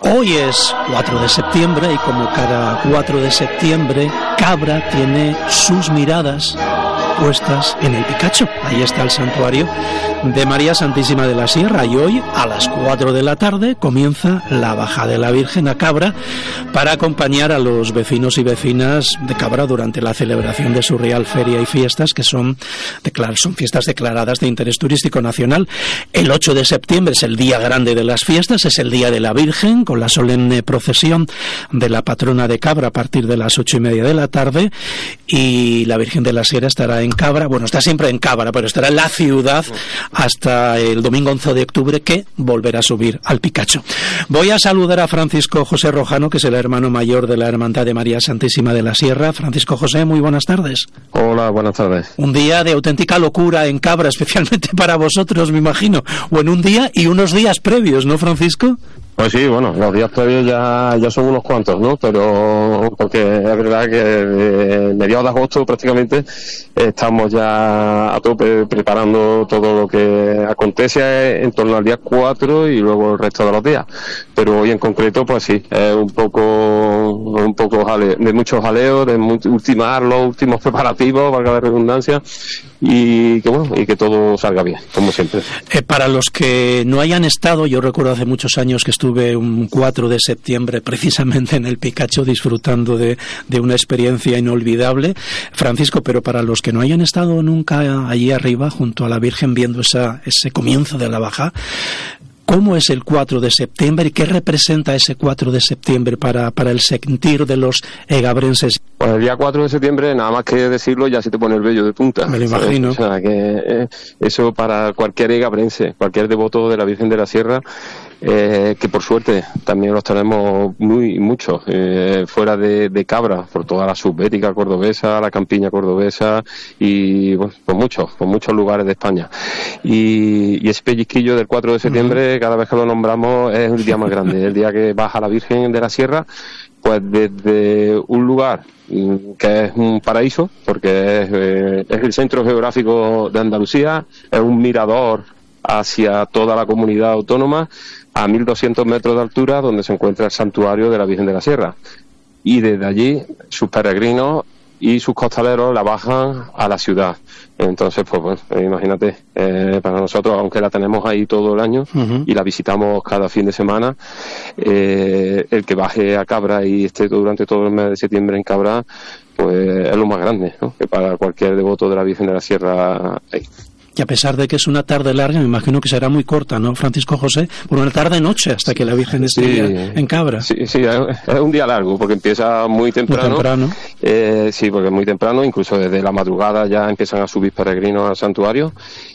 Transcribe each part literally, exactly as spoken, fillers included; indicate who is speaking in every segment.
Speaker 1: Hoy es cuatro de septiembre y como cada cuatro de septiembre, Cabra tiene sus miradas puestas en el Picacho. Ahí está el santuario de María Santísima de la Sierra y hoy a las cuatro de la tarde comienza la bajada de la Virgen a Cabra para acompañar a los vecinos y vecinas de Cabra durante la celebración de su Real Feria y Fiestas, que son, declar- son fiestas declaradas de interés turístico nacional. El ocho de septiembre es el día grande de las fiestas, es el día de la Virgen, con la solemne procesión de la patrona de Cabra a partir de las ocho y media de la tarde, y la Virgen de la Sierra estará en Cabra, bueno, está siempre en Cabra, pero estará en la ciudad hasta el domingo once de octubre, que volverá a subir al Picacho. Voy a saludar a Francisco José Rojano, que es el hermano mayor de la Hermandad de María Santísima de la Sierra. Francisco José, muy buenas tardes.
Speaker 2: Hola, buenas tardes.
Speaker 1: Un día de auténtica locura en Cabra, especialmente para vosotros, me imagino. O en un día y unos días previos, ¿no, Francisco?
Speaker 2: Pues sí, bueno, los días previos ya, ya son unos cuantos, ¿no? Pero porque es verdad que de mediados de agosto prácticamente estamos ya a tope preparando todo lo que acontece en torno al día cuatro y luego el resto de los días. Pero hoy en concreto, pues sí, es un poco, un poco jale, de mucho jaleo, de ultimar los últimos preparativos, valga la redundancia, y que bueno, y que todo salga bien, como siempre.
Speaker 1: Eh, para los que no hayan estado, yo recuerdo hace muchos años que estuve un cuatro de septiembre precisamente en el Picacho disfrutando de, de una experiencia inolvidable, Francisco, pero para los que no hayan estado nunca allí arriba junto a la Virgen viendo esa, ese comienzo de la bajada, ¿cómo es el cuatro de septiembre y qué representa ese cuatro de septiembre para, para el sentir de los egabrenses?
Speaker 2: Pues el día cuatro de septiembre, nada más que decirlo, ya se te pone el vello de punta.
Speaker 1: Me lo imagino.
Speaker 2: ¿Sabes? O sea, que eh, eso para cualquier egabrense, cualquier devoto de la Virgen de la Sierra, eh, que por suerte también los tenemos muy muchos, eh, fuera de, de Cabra, por toda la subbética cordobesa, la campiña cordobesa y bueno, por muchos, por muchos lugares de España. Y, y ese pellizquillo del cuatro de septiembre, uh-huh, cada vez que lo nombramos, es el día más grande, el día que baja la Virgen de la Sierra, pues desde un lugar que es un paraíso, porque es, eh, es el centro geográfico de Andalucía, es un mirador hacia toda la comunidad autónoma, a mil doscientos metros de altura, donde se encuentra el santuario de la Virgen de la Sierra. Y desde allí, sus peregrinos y sus costaleros la bajan a la ciudad. Entonces, pues bueno, imagínate, eh, para nosotros, aunque la tenemos ahí todo el año, uh-huh, y la visitamos cada fin de semana, eh, el que baje a Cabra y esté durante todo el mes de septiembre en Cabra, pues es lo más grande, ¿no? Que para cualquier devoto de la Virgen de la Sierra hay.
Speaker 1: Y a pesar de que es una tarde larga, me imagino que será muy corta, ¿no, Francisco José? Por una tarde-noche hasta que la Virgen esté sí, en Cabra.
Speaker 2: Sí, sí, es un día largo, porque empieza muy temprano.
Speaker 1: Muy temprano.
Speaker 2: Eh, sí, porque es muy temprano, incluso desde la madrugada ya empiezan a subir peregrinos al santuario,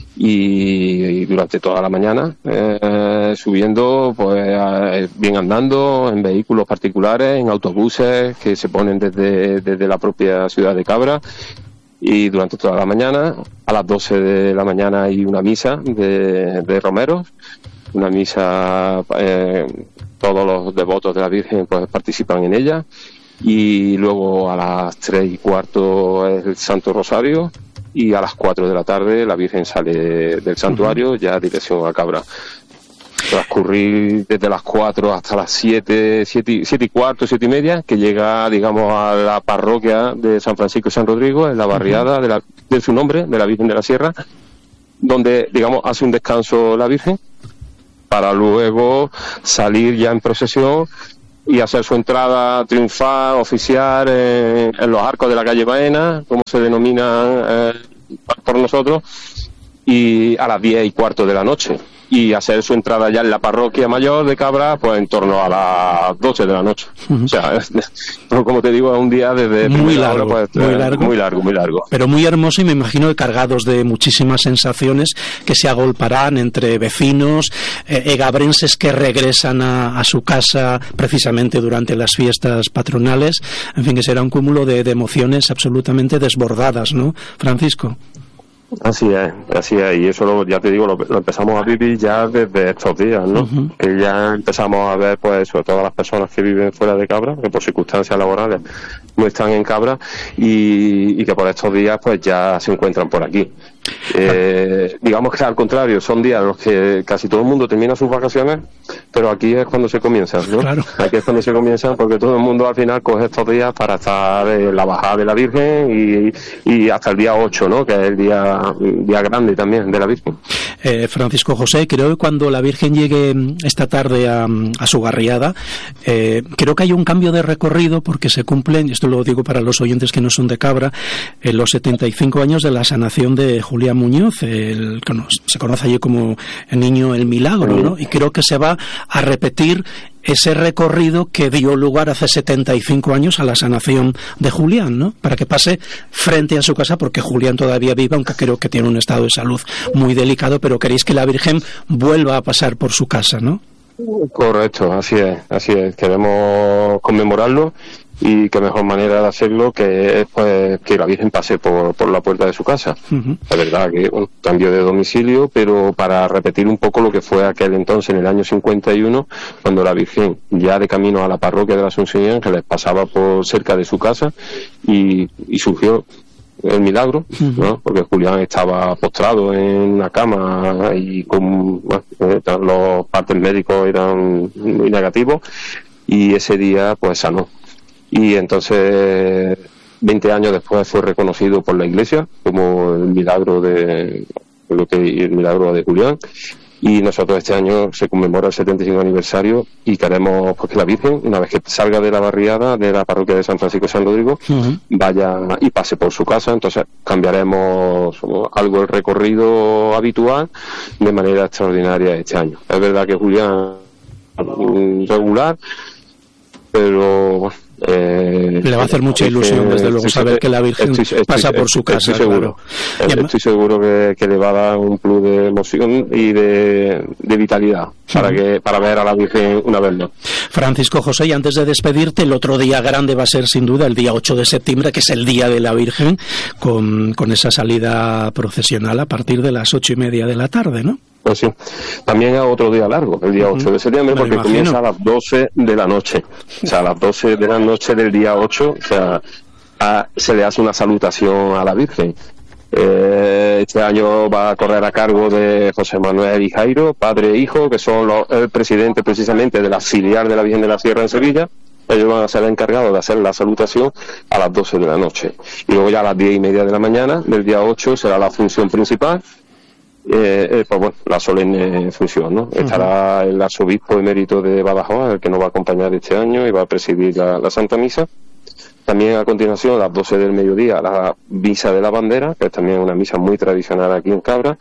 Speaker 2: y, y durante toda la mañana, eh, subiendo, pues bien andando, en vehículos particulares, en autobuses que se ponen desde, desde la propia ciudad de Cabra. Y durante toda la mañana, a las doce de la mañana hay una misa de, de romeros, una misa, eh, todos los devotos de la Virgen pues participan en ella, y luego a las tres y cuarto es el Santo Rosario, y a las cuatro de la tarde la Virgen sale del santuario, uh-huh, ya dirección a Cabra. Transcurrir desde las cuatro hasta las siete, siete, siete y cuarto, siete y media, que llega, digamos, a la parroquia de San Francisco y San Rodrigo, en la barriada uh-huh, de, la, de su nombre, de la Virgen de la Sierra, donde, digamos, hace un descanso la Virgen, para luego salir ya en procesión y hacer su entrada triunfal, oficial, en, en los arcos de la calle Baena, como se denomina eh, por nosotros, y a las diez y cuarto de la noche. Y hacer su entrada ya en la parroquia mayor de Cabra, pues en torno a las doce de la noche. Uh-huh. O sea, es, como te digo, es un día desde
Speaker 1: muy largo, hora, pues, muy, largo.
Speaker 2: muy largo, muy largo.
Speaker 1: Pero muy hermoso, y me imagino que cargados de muchísimas sensaciones que se agolparán entre vecinos, eh, egabrenses que regresan a, a su casa precisamente durante las fiestas patronales. En fin, que será un cúmulo de, de emociones absolutamente desbordadas, ¿no, Francisco?
Speaker 2: Así es, así es, y eso lo, ya te digo, lo, lo empezamos a vivir ya desde estos días, ¿no? Uh-huh. Que ya empezamos a ver, pues, sobre todo las personas que viven fuera de Cabra, que por circunstancias laborales no están en Cabra, y, y que por estos días, pues, ya se encuentran por aquí. Eh, digamos que al contrario, son días en los que casi todo el mundo termina sus vacaciones, pero aquí es cuando se comienzan, ¿no?
Speaker 1: Claro.
Speaker 2: Aquí es cuando se comienzan, porque todo el mundo al final coge estos días para estar en la bajada de la Virgen y, y hasta el día ocho, ¿no? Que es el día, día grande también de la Virgen.
Speaker 1: Eh, Francisco José, creo que cuando la Virgen llegue esta tarde a, a su garriada, eh, creo que hay un cambio de recorrido porque se cumplen, esto lo digo para los oyentes que no son de Cabra, eh, los setenta y cinco años de la sanación de Julián Muñoz, el que se conoce allí como el niño El Milagro, ¿no? Y creo que se va a repetir ese recorrido que dio lugar hace setenta y cinco años a la sanación de Julián, ¿no? Para que pase frente a su casa, porque Julián todavía vive, aunque creo que tiene un estado de salud muy delicado, pero queréis que la Virgen vuelva a pasar por su casa, ¿no?
Speaker 2: Correcto, así es, así es. Queremos conmemorarlo y qué mejor manera de hacerlo que es pues que la Virgen pase por, por la puerta de su casa. Uh-huh. Es verdad que un cambio de domicilio, pero para repetir un poco lo que fue aquel entonces, en el año cincuenta y uno, cuando la Virgen, ya de camino a la parroquia de la Asunción y Ángeles, pasaba por cerca de su casa y, y surgió el milagro, uh-huh. ¿no? Porque Julián estaba postrado en una cama y con bueno, los partes médicos eran muy negativos, y ese día pues sanó. Y entonces veinte años después fue reconocido por la Iglesia como el milagro de lo que el milagro de Julián, y nosotros este año se conmemora el setenta y cinco aniversario y queremos pues, que la Virgen, una vez que salga de la barriada de la parroquia de San Francisco de San Rodrigo, uh-huh. vaya y pase por su casa. Entonces cambiaremos algo el recorrido habitual de manera extraordinaria este año. Es verdad que Julián regular, pero bueno, Eh,
Speaker 1: le va a hacer mucha ilusión, desde luego, saber que la Virgen
Speaker 2: estoy, estoy,
Speaker 1: pasa por su casa.
Speaker 2: Estoy seguro,
Speaker 1: claro.
Speaker 2: estoy seguro que, que le va a dar un plus de emoción y de, de vitalidad para que para ver a la Virgen una vez más.
Speaker 1: Francisco José, y antes de despedirte, el otro día grande va a ser sin duda el día ocho de septiembre, que es el día de la Virgen, con, con esa salida procesional a partir de las ocho y media de la tarde, ¿no?
Speaker 2: Pues sí, también es otro día largo, el día ocho de septiembre, porque comienza a las doce de la noche, o sea, a las doce de la noche del día ocho, o sea, a, se le hace una salutación a la Virgen. Eh, este año va a correr a cargo de José Manuel y Jairo, padre e hijo, que son los, el presidente precisamente de la filial de la Virgen de la Sierra en Sevilla. Ellos van a ser encargados de hacer la salutación a las doce de la noche. Y luego ya a las diez y media de la mañana del día ocho será la función principal. Eh, eh, pues bueno, la solemne función, ¿no? Uh-huh. Estará el arzobispo emérito de Badajoz, el que nos va a acompañar este año y va a presidir la, la Santa Misa. También a continuación, a las doce del mediodía, la misa de la bandera, que es también una misa muy tradicional aquí en Cabra.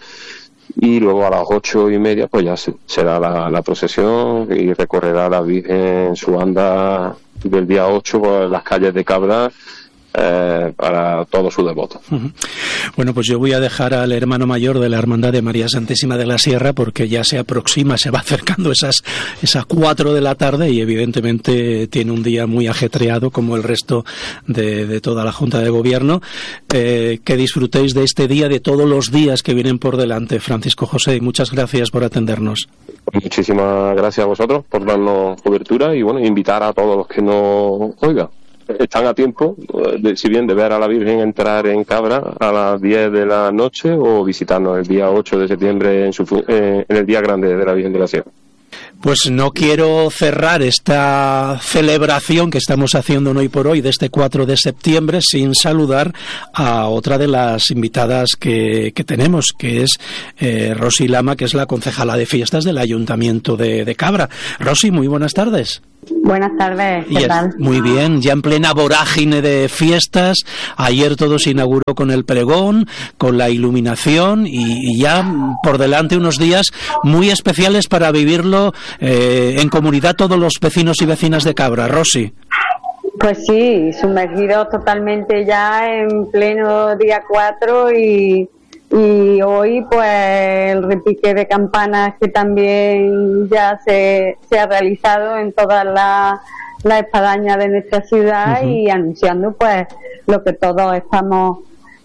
Speaker 2: Y luego a las ocho y media, pues ya será la, la procesión y recorrerá la Virgen en su anda del día ocho por las calles de Cabra. Eh, para todos sus devotos.
Speaker 1: Uh-huh. Bueno, pues yo voy a dejar al hermano mayor de la Hermandad de María Santísima de la Sierra, porque ya se aproxima, se va acercando esas esas cuatro de la tarde y evidentemente tiene un día muy ajetreado como el resto de, de toda la Junta de Gobierno. Eh, que disfrutéis de este día, de todos los días que vienen por delante. Francisco José, y muchas gracias por atendernos.
Speaker 2: Muchísimas gracias a vosotros por darnos cobertura y bueno, invitar a todos los que nos oigan. Están a tiempo, de, si bien de ver a la Virgen entrar en Cabra a las diez de la noche o visitarnos el día ocho de septiembre en, su, eh, en el día grande de la Virgen de la Sierra.
Speaker 1: Pues no quiero cerrar esta celebración que estamos haciendo hoy por hoy de este cuatro de septiembre sin saludar a otra de las invitadas que, que tenemos, que es eh, Rosy Lama, que es la concejala de fiestas del Ayuntamiento de, de Cabra. Rosy, muy buenas tardes.
Speaker 3: Buenas tardes, ¿qué tal?
Speaker 1: Muy bien, ya en plena vorágine de fiestas. Ayer todo se inauguró con el pregón, con la iluminación y, y ya por delante unos días muy especiales para vivirlo eh, en comunidad todos los vecinos y vecinas de Cabra. Rosy.
Speaker 3: Pues sí, sumergidos totalmente ya en pleno día cuatro y... Y hoy, pues, el repique de campanas que también ya se, se ha realizado en todas las la espadañas de nuestra ciudad. Uh-huh. Y anunciando, pues, lo que todos estamos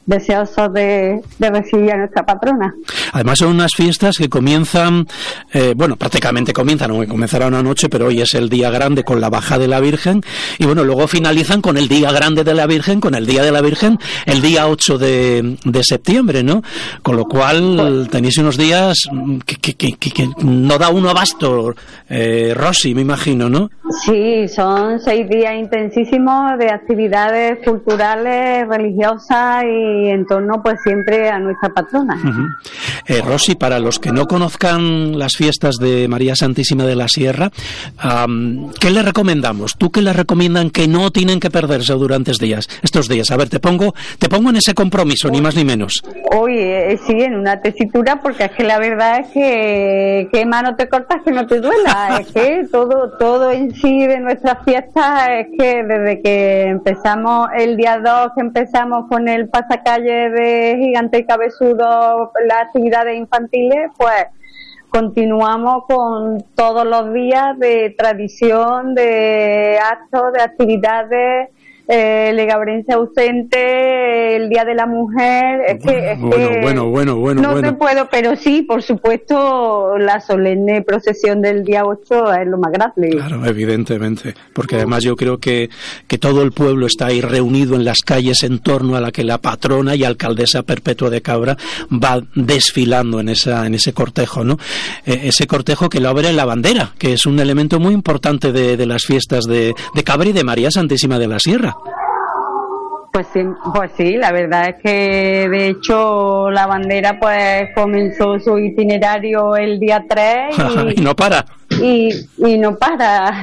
Speaker 3: deseosos de, de recibir a nuestra patrona.
Speaker 1: Además son unas fiestas que comienzan, eh, bueno, prácticamente comienzan, aunque comenzará una noche, pero hoy es el día grande con la baja de la Virgen, y bueno, luego finalizan con el día grande de la Virgen, con el día de la Virgen, el día ocho de, de septiembre, ¿no? Con lo cual tenéis unos días que, que, que, que, que no da uno abasto, eh, Rosy, me imagino, ¿no?
Speaker 3: Sí, son seis días intensísimos de actividades culturales, religiosas y en torno pues siempre a nuestra patrona.
Speaker 1: Uh-huh. eh, Rosy, para los que no conozcan las fiestas de María Santísima de la Sierra, um, ¿qué le recomendamos? ¿Tú qué le recomiendan que no tienen que perderse durante estos días? Estos días, a ver, te pongo, te pongo en ese compromiso, ni más ni menos.
Speaker 3: Hoy eh, sí, en una tesitura, porque es que la verdad es que qué mano te cortas que no te duela. Es que todo, todo en sí de nuestras fiestas es que desde que empezamos el día dos, que empezamos con el pasacalle de Gigante y Cabezudo, las actividades infantiles, pues continuamos con todos los días de tradición, de actos, de actividades. Eh, Legabrense ausente, el Día de la Mujer, es que, es
Speaker 1: bueno,
Speaker 3: que
Speaker 1: bueno, bueno, bueno,
Speaker 3: no
Speaker 1: bueno.
Speaker 3: te puedo, pero sí, por supuesto, la solemne procesión del día ocho es lo más grande.
Speaker 1: Claro, evidentemente, porque además yo creo que, que todo el pueblo está ahí reunido en las calles en torno a la que la patrona y alcaldesa perpetua de Cabra va desfilando en esa en ese cortejo, ¿no? Eh, ese cortejo que lo abre la bandera, que es un elemento muy importante de, de las fiestas de, de Cabra y de María Santísima de la Sierra.
Speaker 3: Pues sí, pues sí, la verdad es que de hecho la bandera pues comenzó su itinerario el día tres y,
Speaker 1: y no para.
Speaker 3: Y, y no para.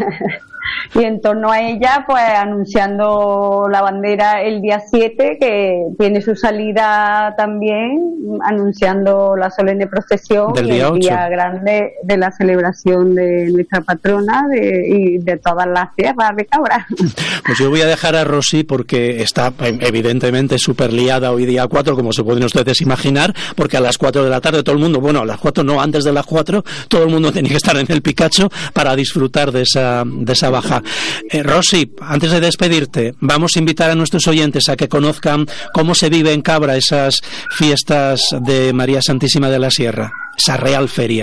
Speaker 3: Y en torno a ella, pues anunciando la bandera el día siete, que tiene su salida también, anunciando la solemne procesión
Speaker 1: del
Speaker 3: y
Speaker 1: día
Speaker 3: el
Speaker 1: ocho.
Speaker 3: día grande de la celebración de nuestra patrona de, y de todas las tierras de Cabra.
Speaker 1: Pues yo voy a dejar a Rosy porque está evidentemente súper liada hoy día cuatro, como se pueden ustedes imaginar, porque a las cuatro de la tarde todo el mundo, bueno, a las cuatro no, antes de las cuatro, todo el mundo tenía que estar en el Picacho para disfrutar de esa, de esa baja. Eh, Rosy, antes de despedirte, vamos a invitar a nuestros oyentes a que conozcan cómo se vive en Cabra esas fiestas de María Santísima de la Sierra, esa real feria.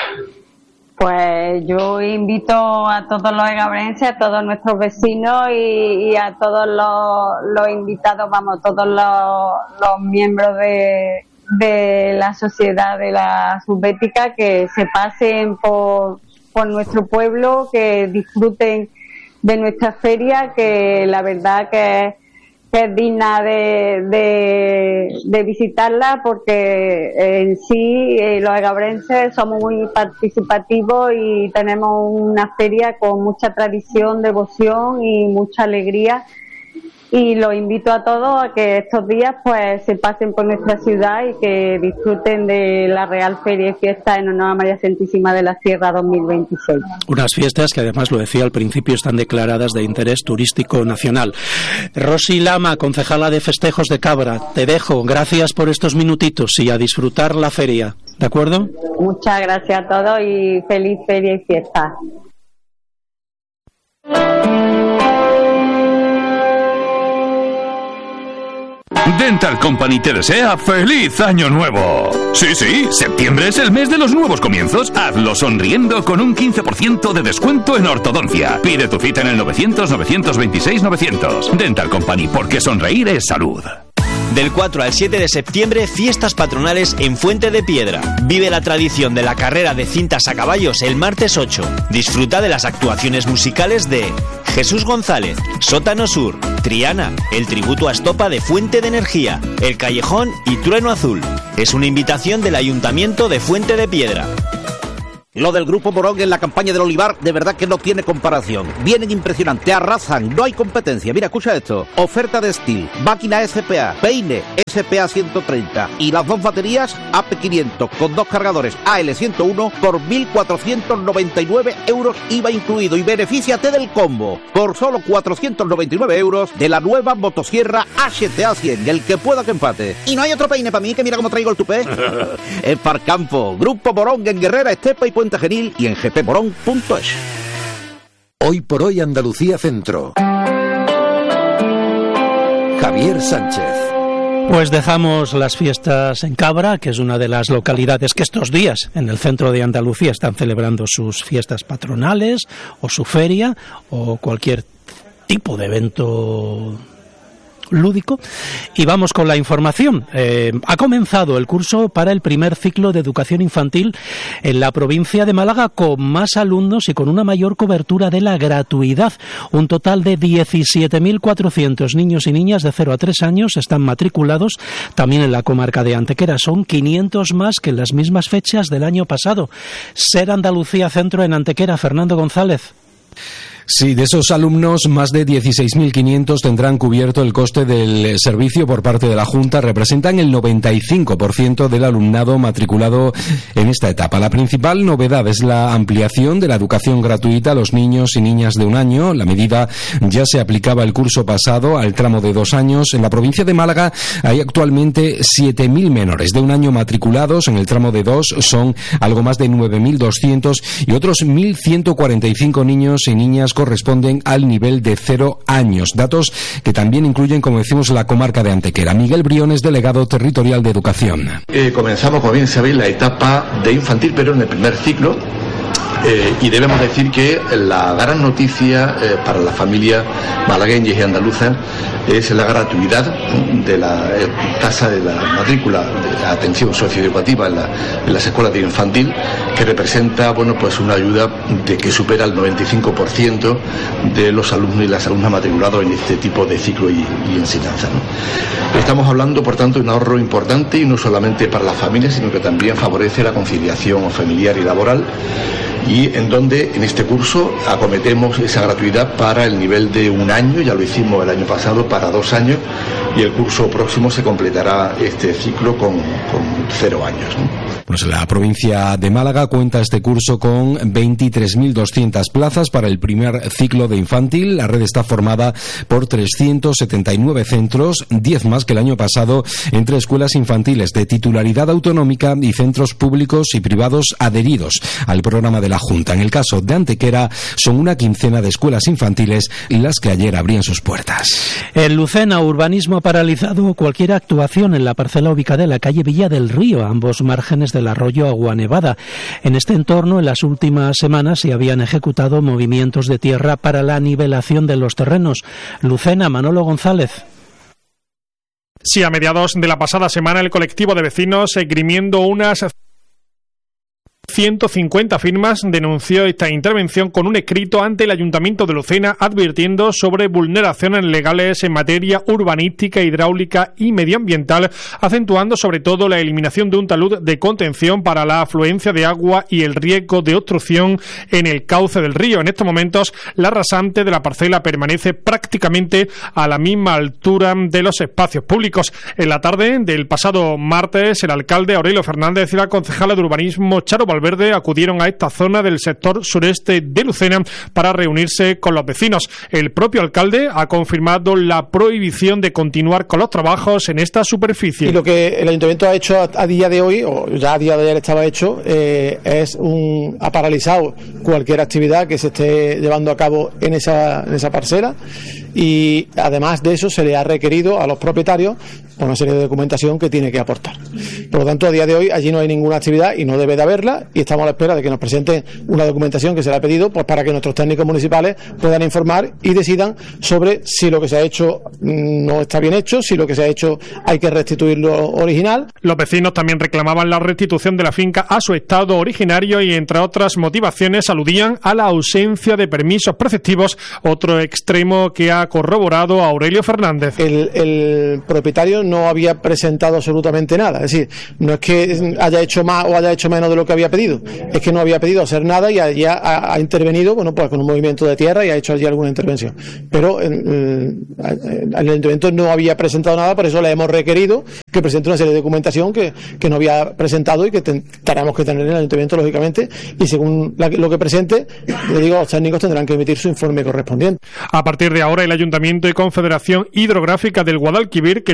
Speaker 3: Pues yo invito a todos los egabrenses, a todos nuestros vecinos y, y a todos los, los invitados, vamos, todos los, los miembros de, de la sociedad de la Subbética, que se pasen por, por nuestro pueblo, que disfruten de nuestra feria, que la verdad que, que es digna de, de, de visitarla, porque en sí eh, los egabrenses somos muy participativos y tenemos una feria con mucha tradición, devoción y mucha alegría. Y los invito a todos a que estos días pues se pasen por nuestra ciudad y que disfruten de la Real Feria y Fiesta en honor a María Santísima de la Sierra dos mil veintiséis.
Speaker 1: Unas fiestas que además, lo decía al principio, están declaradas de interés turístico nacional. Rosy Lama, concejala de Festejos de Cabra, te dejo. Gracias por estos minutitos y a disfrutar la feria. ¿De acuerdo?
Speaker 3: Muchas gracias a todos y feliz feria y fiesta.
Speaker 4: Dental Company te desea ¡feliz año nuevo! Sí, sí, septiembre es el mes de los nuevos comienzos. Hazlo sonriendo con un quince por ciento de descuento en ortodoncia. Pide tu cita en el novecientos, novecientos veintiséis, novecientos. Dental Company, porque sonreír es salud.
Speaker 5: Del cuatro al siete de septiembre, fiestas patronales en Fuente de Piedra. Vive la tradición de la carrera de cintas a caballos el martes ocho. Disfruta de las actuaciones musicales de Jesús González, Sótano Sur, Triana, el tributo a Estopa de Fuente de Energía, El Callejón y Trueno Azul. Es una invitación del Ayuntamiento de Fuente de Piedra.
Speaker 6: Lo del Grupo Morón en la campaña del olivar, de verdad que no tiene comparación. Vienen impresionantes, arrasan, no hay competencia. Mira, escucha esto. Oferta de Steel, máquina S P A, peine S P A ciento treinta y las dos baterías A P quinientos con dos cargadores A L ciento uno por mil cuatrocientos noventa y nueve euros I V A incluido. Y benefíciate del combo por solo cuatrocientos noventa y nueve euros de la nueva motosierra H T A cien, el que pueda que empate. Y no hay otro peine para mí, que mira cómo traigo el tupé. Es Parcampo, Grupo Morón en Guerrera, Estepa y Puente Genil y en g p morón punto es.
Speaker 7: Hoy por hoy Andalucía Centro. Javier Sánchez.
Speaker 1: Pues dejamos las fiestas en Cabra, que es una de las localidades que estos días en el centro de Andalucía están celebrando sus fiestas patronales o su feria o cualquier tipo de evento lúdico, y vamos con la información. Eh, ha comenzado el curso para el primer ciclo de educación infantil en la provincia de Málaga, con más alumnos y con una mayor cobertura de la gratuidad. Un total de diecisiete mil cuatrocientos niños y niñas de cero a tres años están matriculados también en la comarca de Antequera. Son quinientos más que en las mismas fechas del año pasado. Ser Andalucía Centro en Antequera, Fernando González.
Speaker 8: Sí, de esos alumnos, más de dieciséis mil quinientos tendrán cubierto el coste del servicio por parte de la Junta. Representan el noventa y cinco por ciento del alumnado matriculado en esta etapa. La principal novedad es la ampliación de la educación gratuita a los niños y niñas de un año. La medida ya se aplicaba el curso pasado al tramo de dos años. En la provincia de Málaga hay actualmente siete mil menores de un año matriculados. En el tramo de dos son algo más de nueve mil doscientos y otros mil ciento cuarenta y cinco niños y niñas corresponden al nivel de cero años. Datos que también incluyen, como decimos, la comarca de Antequera. Miguel Briones, delegado territorial de Educación.
Speaker 9: Eh, comenzamos, como bien sabéis, la etapa de infantil, pero en el primer ciclo. Eh, y debemos decir que la gran noticia eh, para las familias malagueñas y andaluzas es la gratuidad de la eh, tasa de la matrícula de atención socioeducativa en, la, en las escuelas de infantil, que representa, bueno, pues una ayuda de que supera el noventa y cinco por ciento de los alumnos y las alumnas matriculados en este tipo de ciclo y, y enseñanza, ¿no? Estamos hablando, por tanto, de un ahorro importante, y no solamente para las familias, sino que también favorece la conciliación familiar y laboral, y en donde en este curso acometemos esa gratuidad para el nivel de un año. Ya lo hicimos el año pasado para dos años, y el curso próximo se completará este ciclo con, con cero años, ¿no?
Speaker 8: Pues la provincia de Málaga cuenta este curso con veintitrés mil doscientas plazas para el primer ciclo de infantil. La red está formada por trescientos setenta y nueve centros, diez más que el año pasado, entre escuelas infantiles de titularidad autonómica y centros públicos y privados adheridos al programa de la Junta. En el caso de Antequera, son una quincena de escuelas infantiles las que ayer abrían sus puertas.
Speaker 1: En Lucena, urbanismo ha paralizado cualquier actuación en la parcela ubicada en la calle Villa del Río, a ambos márgenes del arroyo Agua Nevada. En este entorno, en las últimas semanas se habían ejecutado movimientos de tierra para la nivelación de los terrenos. Lucena, Manolo González.
Speaker 10: Sí, a mediados de la pasada semana, el colectivo de vecinos, esgrimiendo unas ciento cincuenta firmas, denunció esta intervención con un escrito ante el Ayuntamiento de Lucena, advirtiendo sobre vulneraciones legales en materia urbanística, hidráulica y medioambiental, acentuando sobre todo la eliminación de un talud de contención para la afluencia de agua y el riesgo de obstrucción en el cauce del río. En estos momentos, la rasante de la parcela permanece prácticamente a la misma altura de los espacios públicos. En la tarde del pasado martes, el alcalde Aurelio Fernández y la concejala de urbanismo Charo Valverde acudieron a esta zona del sector sureste de Lucena para reunirse con los vecinos. El propio alcalde ha confirmado la prohibición de continuar con los trabajos en esta superficie.
Speaker 11: Y lo que el ayuntamiento ha hecho a, a día de hoy, o ya a día de ayer estaba hecho, eh, es un ha paralizado cualquier actividad que se esté llevando a cabo en esa, en esa parcela, y además de eso se le ha requerido a los propietarios una serie de documentación que tiene que aportar. Por lo tanto, a día de hoy allí no hay ninguna actividad y no debe de haberla, y estamos a la espera de que nos presenten una documentación que se le ha pedido, pues para que nuestros técnicos municipales puedan informar y decidan sobre si lo que se ha hecho no está bien hecho, si lo que se ha hecho hay que restituir lo original.
Speaker 10: Los vecinos también reclamaban la restitución de la finca a su estado originario y, entre otras motivaciones, aludían a la ausencia de permisos preceptivos, otro extremo que ha corroborado a Aurelio Fernández.
Speaker 11: El, el propietario no había presentado absolutamente nada, es decir, no es que haya hecho más o haya hecho menos de lo que había pedido, es que no había pedido hacer nada y ya ha, ha intervenido, bueno, pues con un movimiento de tierra y ha hecho allí alguna intervención. Pero eh, el ayuntamiento no había presentado nada, por eso le hemos requerido que presente una serie de documentación que, que no había presentado y que ten, tenemos que tener en el ayuntamiento, lógicamente, y según la, lo que presente, le digo, los técnicos tendrán que emitir su informe correspondiente.
Speaker 10: A partir de ahora, el ayuntamiento y Confederación Hidrográfica del Guadalquivir, que también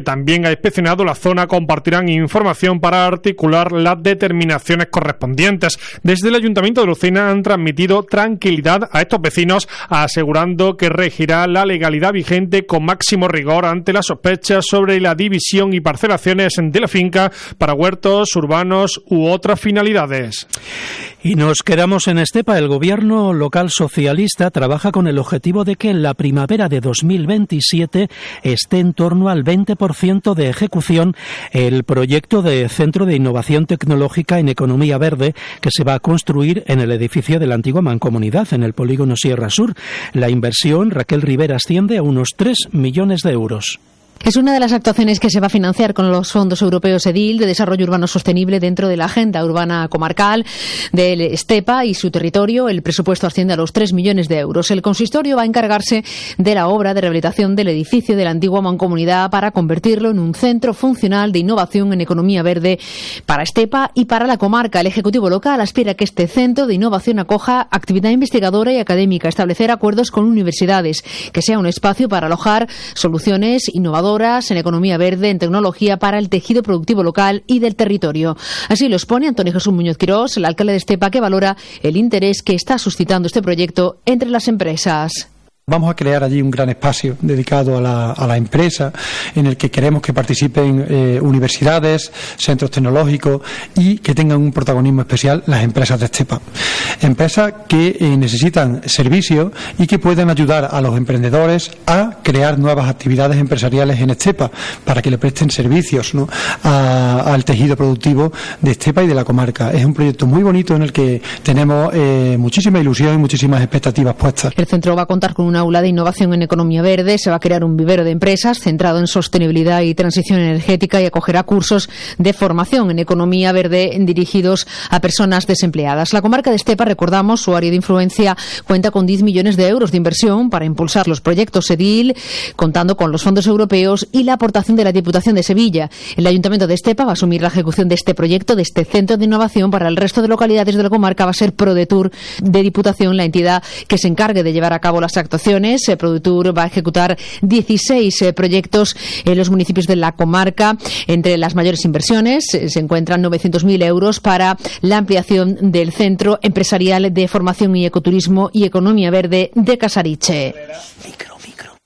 Speaker 10: tenga inspeccionado la zona compartirán información para articular las determinaciones correspondientes. Desde el Ayuntamiento de Lucena han transmitido tranquilidad a estos vecinos, asegurando que regirá la legalidad vigente con máximo rigor ante las sospechas sobre la división y parcelaciones de la finca para huertos urbanos u otras finalidades.
Speaker 1: Y nos quedamos en Estepa. El gobierno local socialista trabaja con el objetivo de que en la primavera de dos mil veintisiete esté en torno al veinte por ciento de ejecución el proyecto de Centro de Innovación Tecnológica en Economía Verde que se va a construir en el edificio de la antigua Mancomunidad, en el polígono Sierra Sur. La inversión, Raquel Rivera, asciende a unos tres millones de euros.
Speaker 12: Es una de las actuaciones que se va a financiar con los fondos europeos EDIL de Desarrollo Urbano Sostenible dentro de la Agenda Urbana Comarcal del Estepa y su territorio. El presupuesto asciende a los tres millones de euros. El consistorio va a encargarse de la obra de rehabilitación del edificio de la antigua Mancomunidad para convertirlo en un centro funcional de innovación en economía verde para Estepa y para la comarca. El Ejecutivo local aspira a que este centro de innovación acoja actividad investigadora y académica, establecer acuerdos con universidades, que sea un espacio para alojar soluciones innovadoras en economía verde, en tecnología para el tejido productivo local y del territorio. Así lo expone Antonio Jesús Muñoz Quirós, el alcalde de Estepa, que valora el interés que está suscitando este proyecto entre las empresas.
Speaker 13: Vamos a crear allí un gran espacio dedicado a la, a la empresa, en el que queremos que participen eh, universidades, centros tecnológicos y que tengan un protagonismo especial las empresas de Estepa. Empresas que eh, necesitan servicios y que pueden ayudar a los emprendedores a crear nuevas actividades empresariales en Estepa para que le presten servicios, ¿no?, a, al tejido productivo de Estepa y de la comarca. Es un proyecto muy bonito en el que tenemos eh, muchísima ilusión y muchísimas expectativas puestas.
Speaker 12: El centro va a contar con un aula de innovación en economía verde, se va a crear un vivero de empresas centrado en sostenibilidad y transición energética y acogerá cursos de formación en economía verde dirigidos a personas desempleadas. La comarca de Estepa, recordamos, su área de influencia cuenta con diez millones de euros de inversión para impulsar los proyectos EDIL, contando con los fondos europeos y la aportación de la Diputación de Sevilla. El Ayuntamiento de Estepa va a asumir la ejecución de este proyecto, de este centro de innovación. Para el resto de localidades de la comarca va a ser ProDetour de Diputación la entidad que se encargue de llevar a cabo las actuaciones. ProDetour va a ejecutar dieciséis eh, proyectos en los municipios de la comarca. Entre las mayores inversiones eh, se encuentran novecientos mil euros para la ampliación del Centro Empresarial de Formación y Ecoturismo y Economía Verde de Casariche. Micro,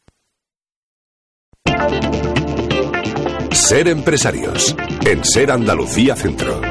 Speaker 14: micro. Ser empresarios en Ser Andalucía Centro.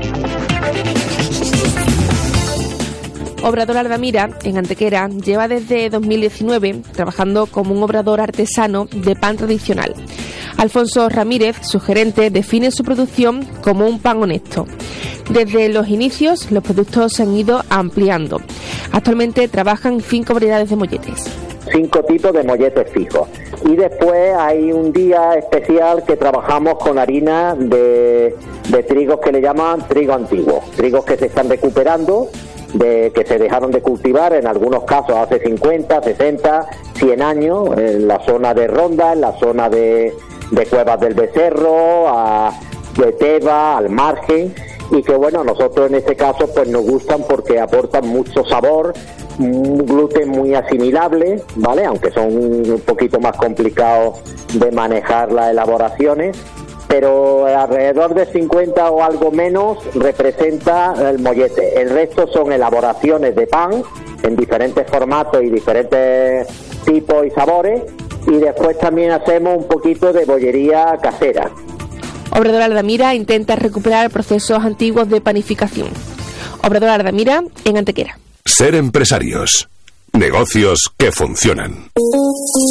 Speaker 15: Obrador Ardamira, en Antequera, lleva desde dos mil diecinueve trabajando como un obrador artesano de pan tradicional. Alfonso Ramírez, su gerente, define su producción como un pan honesto. Desde los inicios, los productos se han ido ampliando. Actualmente trabajan cinco variedades de molletes.
Speaker 16: Cinco tipos de molletes fijos. Y después hay un día especial que trabajamos con harina de, de trigos que le llaman trigo antiguo. Trigos que se están recuperando, de que se dejaron de cultivar en algunos casos hace cincuenta, sesenta, cien años, en la zona de Ronda, en la zona de, de Cuevas del Becerro, a, de Teba, al margen, y que bueno, nosotros en este caso pues nos gustan porque aportan mucho sabor, un gluten muy asimilable, ¿vale?, aunque son un poquito más complicados de manejar las elaboraciones, pero alrededor de cincuenta o algo menos representa el mollete. El resto son elaboraciones de pan en diferentes formatos y diferentes tipos y sabores, y después también hacemos un poquito de bollería casera.
Speaker 15: Obrador Ardamira intenta recuperar procesos antiguos de panificación. Obrador Ardamira, en Antequera.
Speaker 14: Ser empresarios. Negocios que funcionan.